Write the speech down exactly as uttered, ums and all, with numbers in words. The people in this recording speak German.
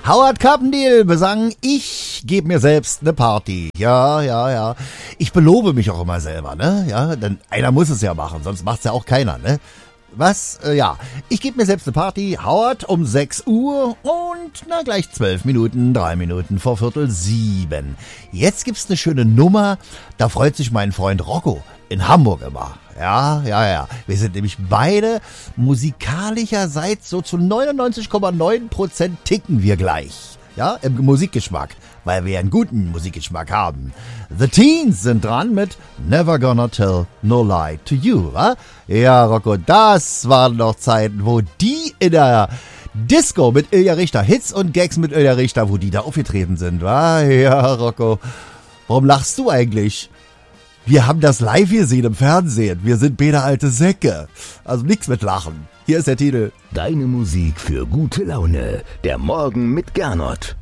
Howard Carpendale besang Ich gebe mir selbst ne Party. Ja, ja, ja. Ich belobe mich auch immer selber, ne? Ja, denn einer muss es ja machen, sonst macht's ja auch keiner, ne? Was? Äh, ja. Ich gebe mir selbst eine Party. Howard um sechs Uhr und na gleich zwölf Minuten, drei Minuten vor Viertel sieben. Jetzt gibt's eine schöne Nummer. Da freut sich mein Freund Rocco in Hamburg immer. Ja, ja, ja. Wir sind nämlich beide musikalischerseits so zu neunundneunzig Komma neun Prozent ticken wir gleich. Ja, im Musikgeschmack, weil wir einen guten Musikgeschmack haben. The Teens sind dran mit Never Gonna Tell No Lie to You, wa? Ja, Rocco, das waren noch Zeiten, wo die in der Disco mit Ilja Richter, Hits und Gags mit Ilja Richter, wo die da aufgetreten sind, wa? Ja, Rocco, warum lachst du eigentlich? Wir haben das live gesehen im Fernsehen. Wir sind beide alte Säcke. Also nichts mit Lachen. Hier ist der Titel. Deine Musik für gute Laune. Der Morgen mit Gernot.